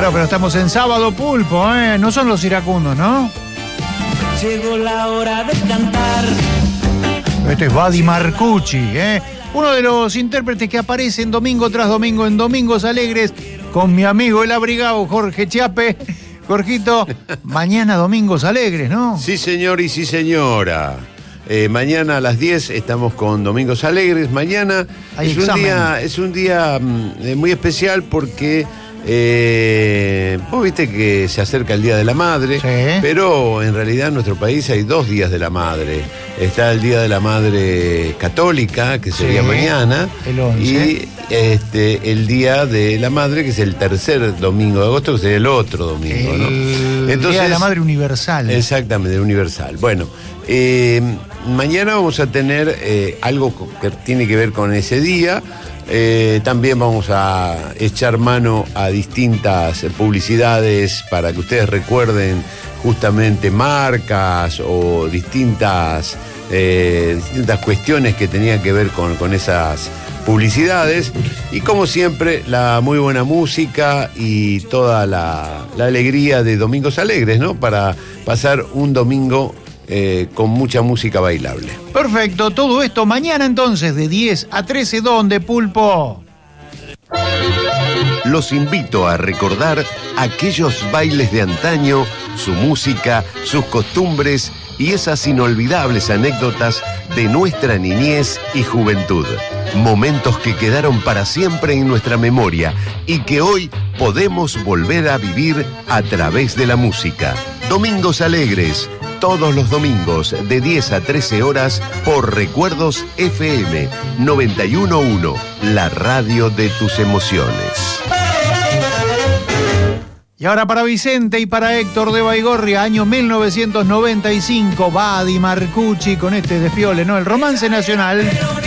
Bueno, pero estamos en sábado, Pulpo, ¿eh? No son los iracundos, ¿no? Llegó la hora de cantar. Este es Buddy Marcucci, ¿eh? Uno de los intérpretes que aparecen domingo tras domingo en Domingos Alegres con mi amigo el abrigado Jorge Chiape. Jorgito, mañana Domingos Alegres, ¿no? Sí, señor y sí, señora. Mañana a las 10 estamos con Domingos Alegres. Mañana es un día muy especial porque vos viste que se acerca el Día de la Madre, sí. Pero en realidad en nuestro país hay 2 días de la madre. Está el Día de la Madre Católica, que sería mañana, el 11. Y el Día de la Madre, que es el tercer domingo de agosto, que sería el otro domingo, ¿no? Entonces, Día de la Madre Universal. Exactamente, universal. Bueno, mañana vamos a tener algo que tiene que ver con ese día. También vamos a echar mano a distintas publicidades para que ustedes recuerden justamente marcas o distintas cuestiones que tenían que ver con esas publicidades. Y como siempre, la muy buena música y toda la alegría de Domingos Alegres, ¿no? Para pasar un domingo con mucha música bailable. Perfecto, todo esto mañana entonces de 10 a 13, ¿dónde, Pulpo? Los invito a recordar aquellos bailes de antaño, su música, sus costumbres y esas inolvidables anécdotas de nuestra niñez y juventud. Momentos que quedaron para siempre en nuestra memoria y que hoy podemos volver a vivir a través de la música. Domingos Alegres, todos los domingos de 10 a 13 horas por Recuerdos FM 91.1, la radio de tus emociones. Y ahora para Vicente y para Héctor de Baigorria, año 1995, Buddy Marcucci con este despiole, ¿no? El romance nacional.